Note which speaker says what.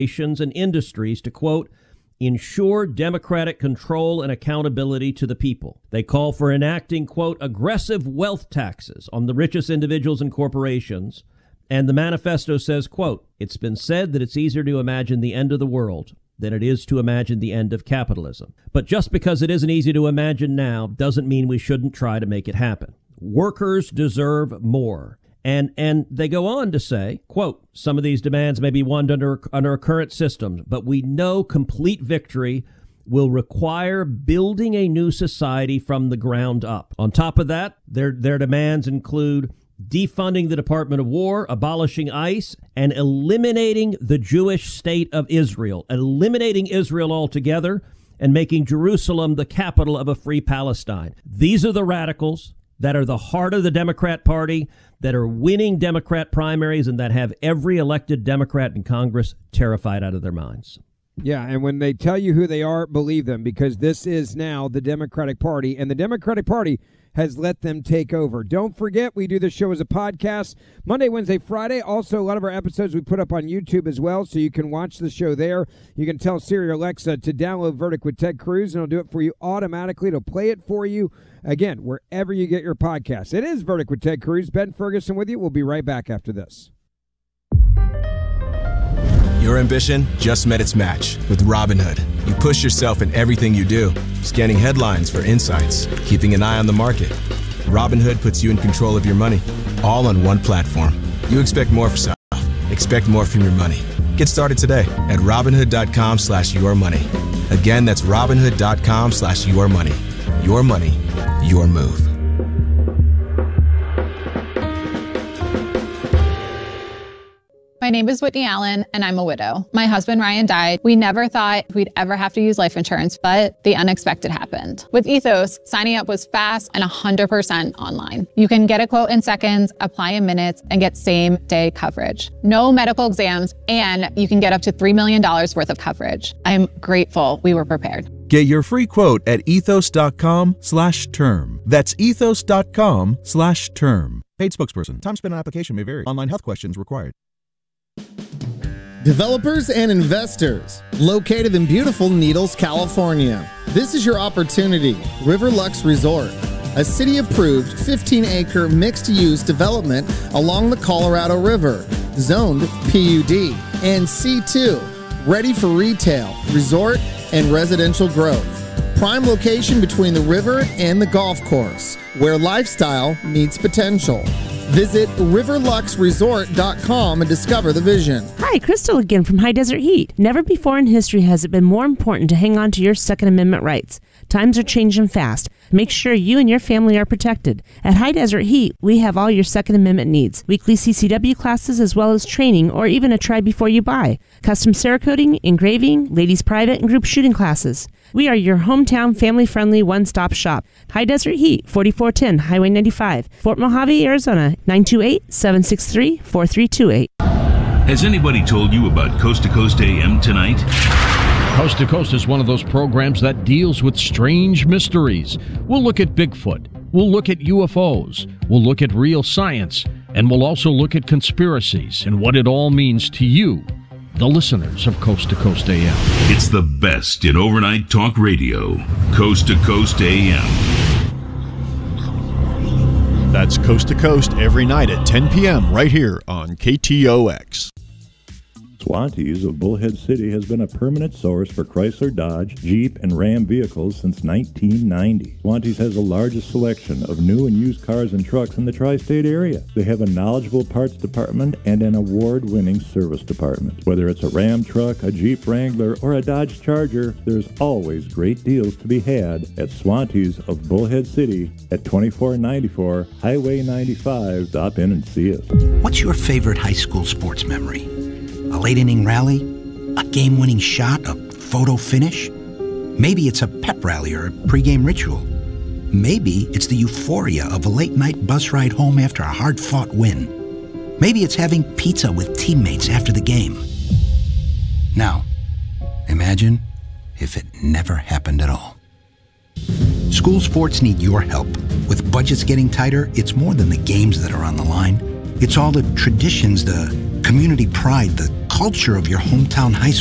Speaker 1: corporations and industries to, quote, ensure democratic control and accountability to the people. They call for enacting, quote, aggressive wealth taxes on the richest individuals and corporations. And the manifesto says, quote, it's been said that it's easier to imagine the end of the world than it is to imagine the end of capitalism. But just because it isn't easy to imagine now doesn't mean we shouldn't try to make it happen. Workers deserve more. And they go on to say, quote, some of these demands may be won under our current system, but we know complete victory will require building a new society from the ground up. On top of that, their demands include defunding the Department of War, abolishing ICE, and eliminating the Jewish state of Israel, eliminating Israel altogether, and making Jerusalem the capital of a free Palestine. These are the radicals that are the heart of the Democrat Party, that are winning Democrat primaries, and that have every elected Democrat in Congress terrified out of their minds.
Speaker 2: Yeah, and when they tell you who they are, believe them, because this is now the Democratic Party, and the Democratic Party has let them take over. Don't forget, we do this show as a podcast Monday, Wednesday, Friday. Also, a lot of our episodes we put up on YouTube as well, so you can watch the show there. You can tell Siri or Alexa to download Verdict with Ted Cruz, and it'll do it for you automatically. It'll play it for you, again, wherever you get your podcasts. It is Verdict with Ted Cruz. Ben Ferguson with you. We'll be right back after this.
Speaker 3: Your ambition just met its match with Robinhood. You push yourself in everything you do, scanning headlines for insights, keeping an eye on the market. Robinhood puts you in control of your money, all on one platform. You expect more for yourself. Expect more from your money. Get started today at Robinhood.com/yourmoney. Again, that's Robinhood.com/yourmoney. Your money, your move.
Speaker 4: My name is Whitney Allen, and I'm a widow. My husband, Ryan, died. We never thought we'd ever have to use life insurance, but the unexpected happened. With Ethos, signing up was fast and 100% online. You can get a quote in seconds, apply in minutes, and get same-day coverage. No medical exams, and you can get up to $3 million worth of coverage. I'm grateful we were prepared.
Speaker 5: Get your free quote at ethos.com/term. That's ethos.com/term. Paid spokesperson. Time spent on application may vary. Online health questions required.
Speaker 6: Developers and investors, located in beautiful Needles, California. This is your opportunity. Riverlux Resort, a city-approved 15-acre mixed-use development along the Colorado River, zoned PUD and C2, ready for retail, resort, and residential growth. Prime location between the river and the golf course, where lifestyle meets potential. Visit riverluxresort.com and discover the vision.
Speaker 7: Hi, Crystal again from High Desert Heat. Never before in history has it been more important to hang on to your Second Amendment rights. Times are changing fast. Make sure you and your family are protected. At High Desert Heat, we have all your Second Amendment needs. Weekly CCW classes as well as training or even a try before you buy. Custom Cerakoting, engraving, ladies private and group shooting classes. We are your hometown family-friendly one-stop shop. High Desert Heat, 4410 Highway 95, Fort Mojave, Arizona, 928-763-4328.
Speaker 8: Has anybody told you about Coast to Coast AM tonight?
Speaker 9: Coast to Coast is one of those programs that deals with strange mysteries. We'll look at Bigfoot. We'll look at UFOs. We'll look at real science. And we'll also look at conspiracies and what it all means to you, the listeners of Coast to Coast AM.
Speaker 8: It's the best in overnight talk radio. Coast to Coast AM.
Speaker 10: That's Coast to Coast every night at 10 p.m. right here on KTOX.
Speaker 11: Swantees of Bullhead City has been a permanent source for Chrysler, Dodge, Jeep, and Ram vehicles since 1990. Swantees has the largest selection of new and used cars and trucks in the tri-state area. They have a knowledgeable parts department and an award-winning service department. Whether it's a Ram truck, a Jeep Wrangler, or a Dodge Charger, there's always great deals to be had at Swantees of Bullhead City at 2494 Highway 95. Stop in and see us.
Speaker 12: What's your favorite high school sports memory? A late-inning rally? A game-winning shot? A photo finish? Maybe it's a pep rally or a pregame ritual. Maybe it's the euphoria of a late-night bus ride home after a hard-fought win. Maybe it's having pizza with teammates after the game. Now, imagine if it never happened at all. School sports need your help. With budgets getting tighter, it's more than the games that are on the line. It's all the traditions, the community pride, the culture of your hometown high